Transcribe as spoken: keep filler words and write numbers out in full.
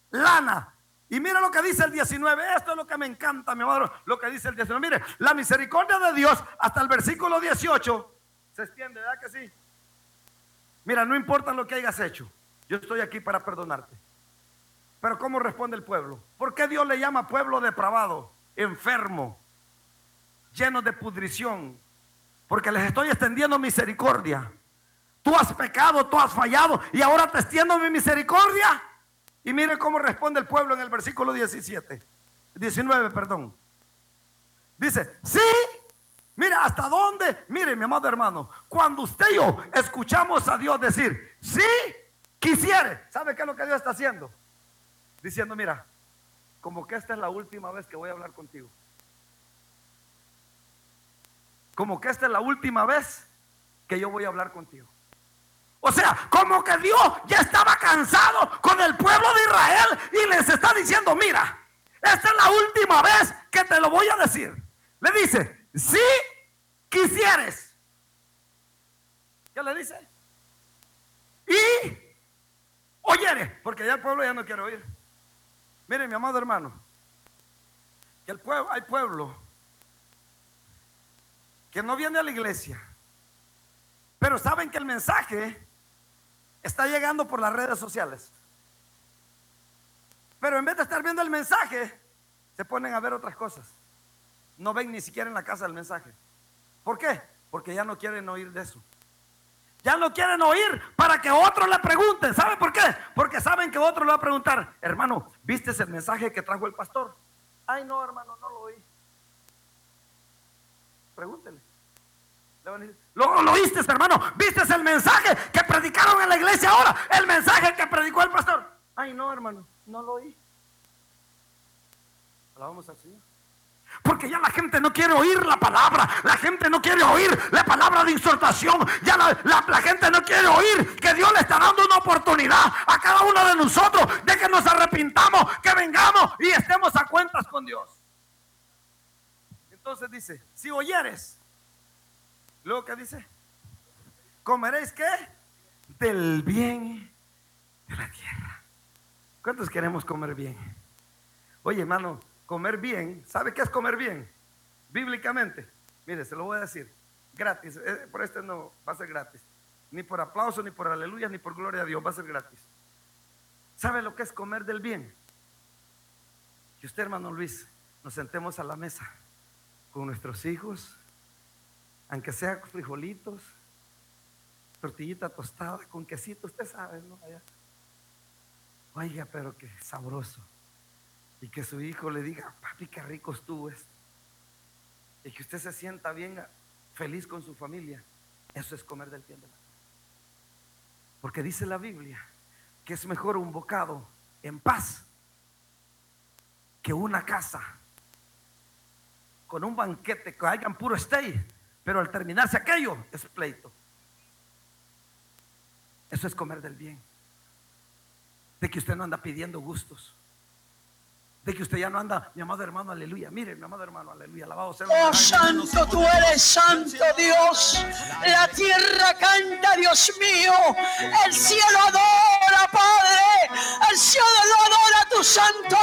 lana. Y mira lo que dice el diecinueve. Esto es lo que me encanta, mi amado. Lo que dice el diecinueve. Mire, la misericordia de Dios hasta el versículo dieciocho se extiende, ¿verdad que sí? Mira, no importa lo que hayas hecho, yo estoy aquí para perdonarte. Pero ¿cómo responde el pueblo? ¿Por qué Dios le llama pueblo depravado, enfermo, lleno de pudrición? Porque les estoy extendiendo misericordia. Tú has pecado, tú has fallado, y ahora te extiendo mi misericordia. Y mire cómo responde el pueblo en el versículo diecisiete, diecinueve, perdón. Dice, sí, mira hasta dónde. Mire, mi amado hermano, cuando usted y yo escuchamos a Dios decir, sí, quisiere, ¿sabe qué es lo que Dios está haciendo? Diciendo, mira, como que esta es la última vez que voy a hablar contigo. Como que esta es la última vez que yo voy a hablar contigo. O sea, como que Dios ya estaba cansado con el pueblo de Israel y les está diciendo, mira, esta es la última vez que te lo voy a decir. Le dice, si quisieres. ¿Qué le dice? Y oyere, porque ya el pueblo ya no quiere oír. Mire, mi amado hermano, que el pueblo, hay pueblo que no viene a la iglesia, pero saben que el mensaje está llegando por las redes sociales. Pero en vez de estar viendo el mensaje, se ponen a ver otras cosas. No ven ni siquiera en la casa el mensaje. ¿Por qué? Porque ya no quieren oír de eso. Ya no quieren oír para que otros le pregunten. ¿Sabe por qué? Porque saben que otro le va a preguntar, hermano, ¿viste el mensaje que trajo el pastor? Ay, no, hermano, no lo oí. Pregúntele. ¿Lo, lo oíste, hermano? ¿Viste el mensaje que predicaron en la iglesia ahora? El mensaje que predicó el pastor. Ay, no, hermano, no lo oí. Alabamos al Señor. Porque ya la gente no quiere oír la palabra. La gente no quiere oír la palabra de exhortación. Ya la, la, la gente no quiere oír que Dios le está dando una oportunidad a cada uno de nosotros de que nos arrepintamos, que vengamos y estemos a cuentas con Dios. Entonces dice, si oyeres. Luego, ¿qué dice? ¿Comeréis qué? Del bien de la tierra. ¿Cuántos queremos comer bien? Oye, hermano, comer bien, ¿sabe qué es comer bien? Bíblicamente, mire, se lo voy a decir, gratis, eh, por este no va a ser gratis, ni por aplauso, ni por aleluya, ni por gloria a Dios, va a ser gratis. ¿Sabe lo que es comer del bien? Que usted, hermano Luis, nos sentemos a la mesa con nuestros hijos, aunque sea frijolitos, tortillita tostada con quesito, usted sabe, ¿no? Allá. Oiga, pero qué sabroso. Y que su hijo le diga, papi, qué rico estuvo esto. Y que usted se sienta bien feliz con su familia. Eso es comer del bien de la tierra. Porque dice la Biblia que es mejor un bocado en paz que una casa con un banquete que hagan puro stay, pero al terminarse aquello es pleito. Eso es comer del bien. De que usted no anda pidiendo gustos. De que usted ya no anda, mi amado hermano, aleluya. Mire, mi amado hermano, aleluya. Alabado sea. Oh, santo, tú eres santo, Dios. La tierra canta, Dios mío. El cielo adora, Padre. El cielo adora tu santo